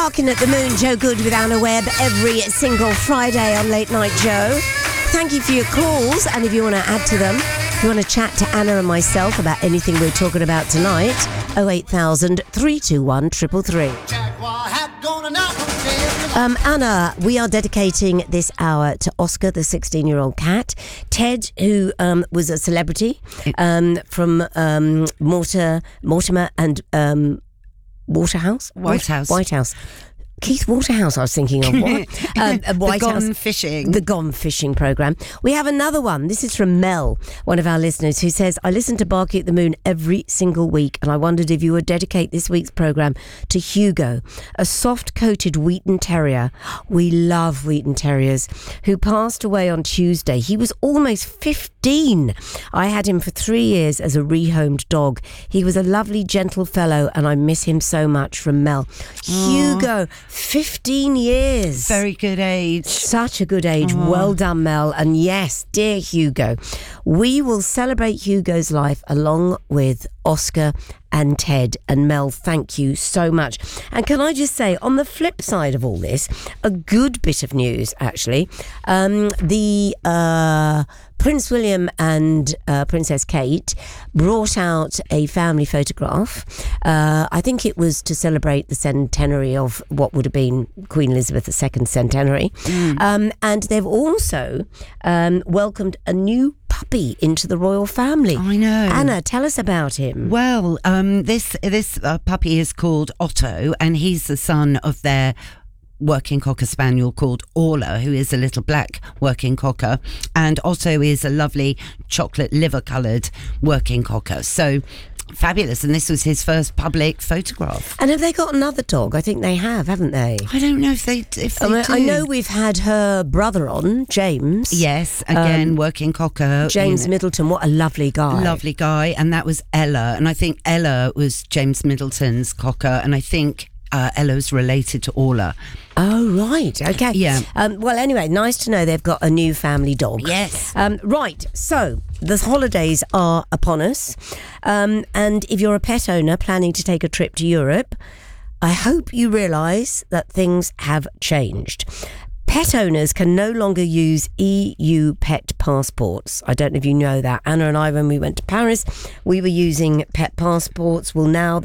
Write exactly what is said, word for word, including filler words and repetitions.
Barking at the Moon, Joe Good with Anna Webb every single Friday on Late Night Joe. Thank you for your calls, and if you want to add to them, if you want to chat to Anna and myself about anything we're talking about tonight, oh eight thousand, three two one, three three three. Um, Anna, we are dedicating this hour to Oscar, the sixteen-year-old cat. Ted, who um, was a celebrity um, from um, Mortar, Mortimer and um, Waterhouse? Whitehouse. Whitehouse. Keith Waterhouse, I was thinking of. What? um, the White Gone House, Fishing. The Gone Fishing programme. We have another one. This is from Mel, one of our listeners, who says, I listen to Barking at the Moon every single week, and I wondered if you would dedicate this week's programme to Hugo, a soft-coated Wheaton Terrier. We love Wheaton Terriers, who passed away on Tuesday. He was almost fifteen. I had him for three years as a rehomed dog. He was a lovely, gentle fellow, and I miss him so much. From Mel. Aww. Hugo, fifteen years. Very good age. Such a good age. Aww. Well done, Mel. And yes, dear Hugo, we will celebrate Hugo's life along with Oscar and Ted. And Mel, thank you so much. And can I just say, on the flip side of all this, a good bit of news, actually. Um, the uh, Prince William and uh, Princess Kate brought out a family photograph. Uh, I think it was to celebrate the centenary of what would have been Queen Elizabeth the Second's centenary. Mm. Um, and they've also um, welcomed a new puppy into the royal family. I know. Anna, tell us about him. Well, um, this this uh, puppy is called Otto, and he's the son of their working cocker spaniel called Orla, who is a little black working cocker, and Otto is a lovely chocolate liver coloured working cocker. So fabulous. And this was his first public photograph. And have they got another dog? I think they have, haven't they? I don't know if they if they I, mean, do. I know we've had her brother on, James. Yes, again, um, working cocker. James you know, Middleton, what a lovely guy. Lovely guy. And that was Ella. And I think Ella was James Middleton's cocker. And I think uh, Ella's related to Orla. Oh, right. Okay. Yeah. Um, well, anyway, nice to know they've got a new family dog. Yes. Um, right. So the holidays are upon us. Um, and if you're a pet owner planning to take a trip to Europe, I hope you realise that things have changed. Pet owners can no longer use E U pet passports. I don't know if you know that. Anna and I, when we went to Paris, we were using pet passports. Well, now